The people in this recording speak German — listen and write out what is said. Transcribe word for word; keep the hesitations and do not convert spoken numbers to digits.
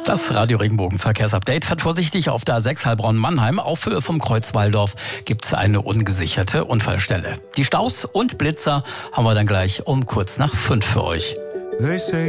Das Radio Regenbogen Verkehrsupdate fährt vorsichtig auf der A sechs Heilbronn-Mannheim. Auf Höhe vom Kreuz Walldorf gibt es eine ungesicherte Unfallstelle. Die Staus und Blitzer haben wir dann gleich um kurz nach fünf für euch.